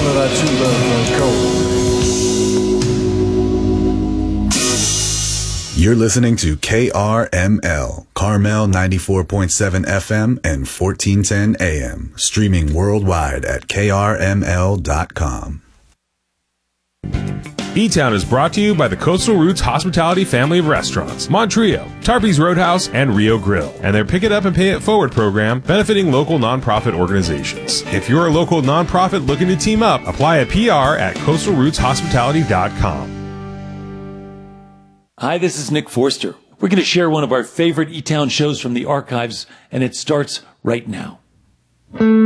only that you love cold. You're listening to KRML, Carmel 94.7 FM and 1410 AM, streaming worldwide at krml.com. E-Town is brought to you by the Coastal Roots Hospitality family of restaurants, Montrio, Tarpey's Roadhouse, and Rio Grill, and their Pick It Up and Pay It Forward program benefiting local nonprofit organizations. If you're a local nonprofit looking to team up, apply a PR at coastalrootshospitality.com. Hi, this is Nick Forster. We're going to share one of our favorite E-Town shows from the archives, and it starts right now.